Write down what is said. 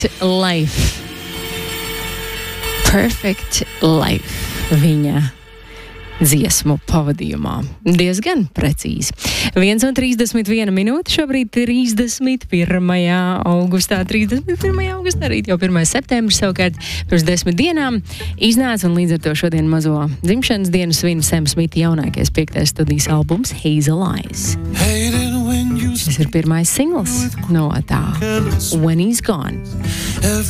Life. Perfect Life viņa dziesmu pavadījumā. Diezgan precīzi. 1:31 minūte, šobrīd 31. augustā, rīt jau 1. septembris, savukārt pirms 10 dienām iznāca, un līdz ar to šodien mazo dzimšanas dienu svin Sam Smitha jaunākais 5. studijas albums Hazel Eyes. Tas ir pirmais singls no tā When He's Gone.